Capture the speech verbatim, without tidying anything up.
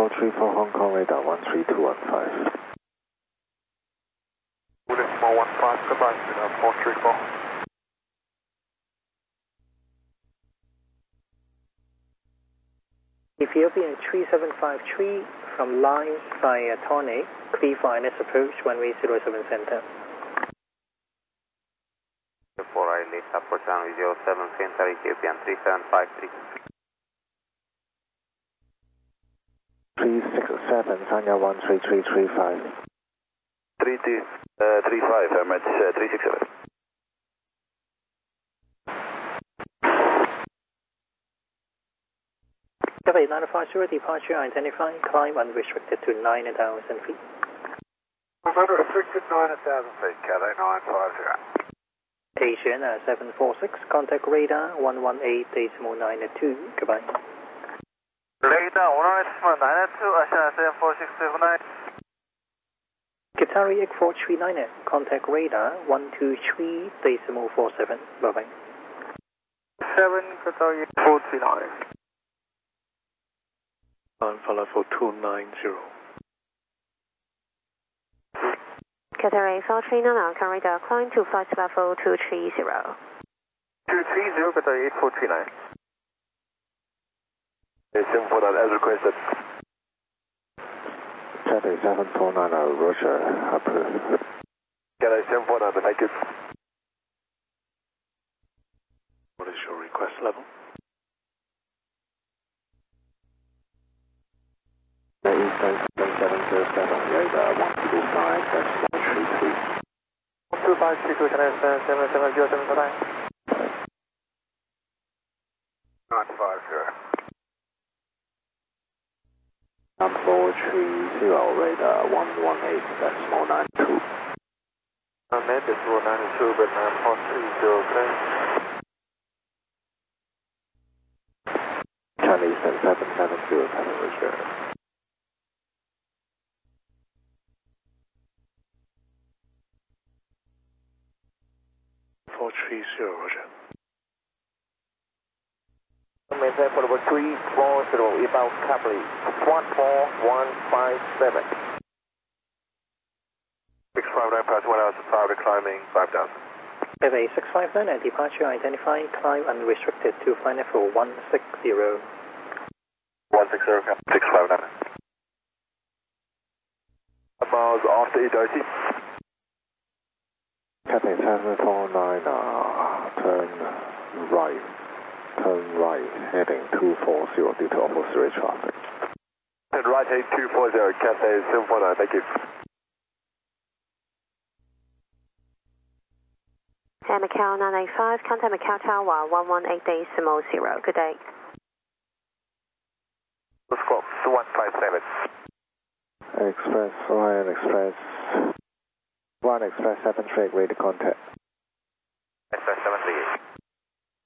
four three four Hong Kong radar one three two one five. four one five, goodbye, four three four. Ethiopian three seven five three from line via Tonic, clear for I N S approach runway zero seven center. four I lead approach runway zero seven center, Ethiopian three seven five three. three six seven, Sanya one three three three five. three two three five, Emirates uh, three six seven. Cathay nine five zero, departure identified, climb unrestricted to nine thousand feet. Unrestricted nine thousand feet, Cathay nine five zero. Asian uh, seven four six, contact radar one one eight decimal nine two, goodbye. Radar one one eight decimal nine two, Asian seven four six seven nine. Qatari X four three nine, contact radar one two three decimal four seven, bye bye. seven Qatari X four three nine. Follow for two nine zero. Qatari four three nine, radar climb to flight level two three zero. two three zero, Qatari eight four three nine. seven four nine as requested. Cathay seven four nine, Roger, approved. Cathay seven four nine, thank you. What is your request level? Eastern seven seven zero seven, radar one two five, that's one three three. one two five three two, Cathay seven seven zero seven nine. nine five zero. Number four three zero, radar one one eight, decimal nine two. I'm at decimal nine two, but nine four three zero, okay. Chinese seven seven zero seven, Roger. four three zero, Roger. Maintain portable three four zero, about Capri, one four one five seven. six five nine, pass one hours of power climbing, five thousand. Cathay six five nine, departure identified, climb unrestricted to flight level one six zero. one six zero, six five nine. Miles after Edosi. Cathay seven four nine, uh, turn right. Turn right, heading two four zero due to opposite traffic. Turn right, heading two four zero, Cathay seven four nine, thank you. Air Macau nine eight five, contact Macau Tower one one eight decimal zero, good day. Squawk one five seven. Express one Express one Express seven three, ready to contact.